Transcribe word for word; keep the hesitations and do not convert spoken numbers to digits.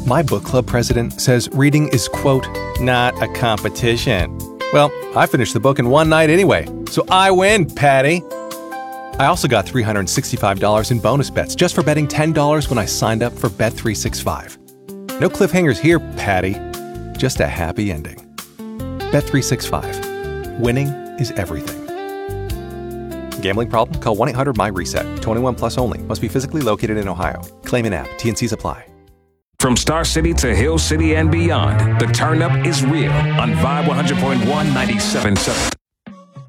My book club president says reading is, quote, not a competition. Well, I finished the book in one night anyway, so I win, Patty. I also got three hundred sixty-five dollars in bonus bets just for betting ten dollars when I signed up for Bet three sixty-five. No cliffhangers here, Patty. Just a happy ending. Bet three sixty-five. Winning is everything. Gambling problem? Call one eight hundred my reset. twenty-one plus only. Must be physically located in Ohio. Claim in app. T N Cs apply. From Star City to Hill City and beyond, the turn up is real on Vibe one hundred point one, ninety-seven point seven.